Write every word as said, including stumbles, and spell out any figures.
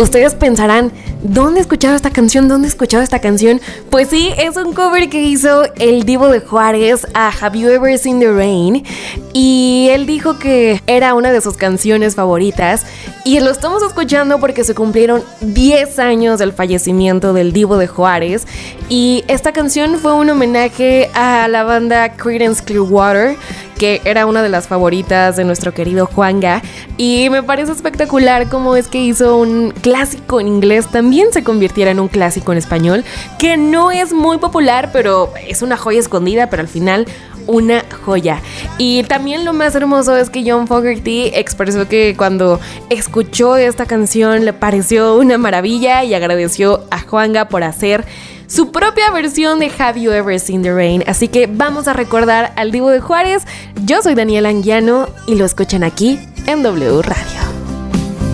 Ustedes pensarán, ¿dónde he escuchado esta canción? ¿Dónde he escuchado esta canción? Pues sí, es un cover que hizo el Divo de Juárez a Have You Ever Seen the Rain, y él dijo que era una de sus canciones favoritas, y lo estamos escuchando porque se cumplieron diez años del fallecimiento del Divo de Juárez, y esta canción fue un homenaje a la banda Creedence Clearwater, que era una de las favoritas de nuestro querido Juanga, y me parece espectacular cómo es que hizo un clásico en inglés también se convirtiera en un clásico en español, que no es muy popular, pero es una joya escondida, pero al final una joya. Y también lo más hermoso es que John Fogerty expresó que cuando escuchó esta canción le pareció una maravilla y agradeció a Juanga por hacer su propia versión de Have You Ever Seen the Rain. Así que vamos a recordar al Divo de Juárez. Yo soy Daniela Anguiano y lo escuchan aquí en W Radio.